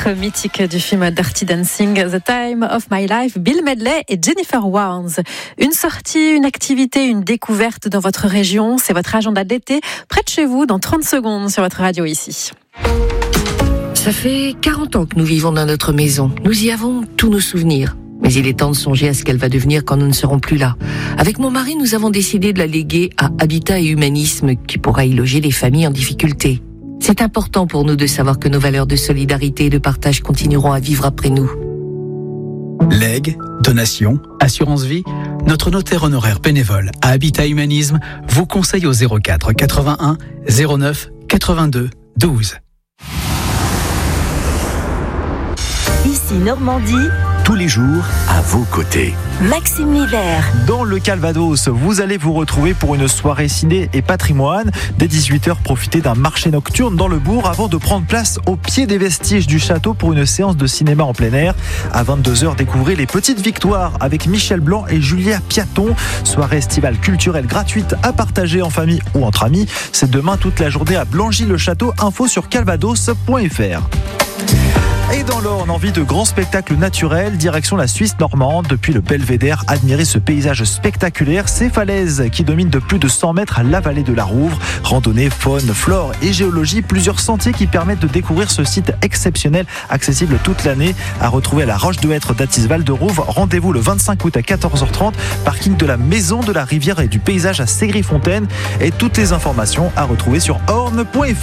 titre mythique du film Dirty Dancing, The Time of My Life, Bill Medley et Jennifer Warnes. Une sortie, une activité, une découverte dans votre région, c'est votre agenda de l'été, près de chez vous, dans 30 secondes sur votre radio ici. Ça fait 40 ans que nous vivons dans notre maison. Nous y avons tous nos souvenirs. Mais il est temps de songer à ce qu'elle va devenir quand nous ne serons plus là. Avec mon mari, nous avons décidé de la léguer à Habitat et Humanisme, qui pourra y loger les familles en difficulté. C'est important pour nous de savoir que nos valeurs de solidarité et de partage continueront à vivre après nous. Legs, donations, assurance vie, notre notaire honoraire bénévole à Habitat Humanisme vous conseille au 04 81 09 82 12. Ici Normandie, tous les jours à vos côtés. Maxime Livert. Dans le Calvados, vous allez vous retrouver pour une soirée ciné et patrimoine. Dès 18h, profitez d'un marché nocturne dans le bourg avant de prendre place au pied des vestiges du château pour une séance de cinéma en plein air. À 22h, découvrez Les Petites Victoires avec Michel Blanc et Julia Piaton. Soirée estivale culturelle gratuite à partager en famille ou entre amis. C'est demain toute la journée à Blangy-le-Château. Info sur calvados.fr. Et dans l'Orne, envie de grands spectacles naturels, direction la Suisse normande. Depuis le Belvédère, admirez ce paysage spectaculaire, ces falaises qui dominent de plus de 100 mètres la vallée de la Rouvre. Randonnée, faune, flore et géologie, plusieurs sentiers qui permettent de découvrir ce site exceptionnel, accessible toute l'année. À retrouver à la Roche de Hêtre d'Athis-Val de Rouvre. Rendez-vous le 25 août à 14h30, parking de la Maison de la Rivière et du Paysage à Ségri-Fontaine. Et toutes les informations à retrouver sur orne.fr.